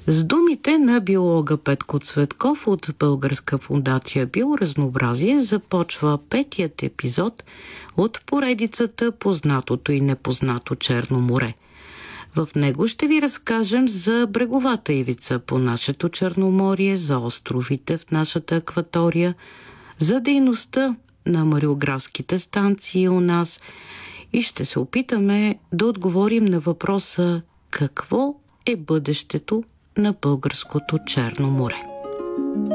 С думите на биолога Петко Цветков от Българска фондация Биоразнообразие започва 5-тият епизод от поредицата Познатото и непознато Черно море. В него ще ви разкажем за бреговата ивица по нашето Черноморие, за островите в нашата акватория, за дейността на мариографските станции у нас и ще се опитаме да отговорим на въпроса какво е бъдещето на българското Черно море.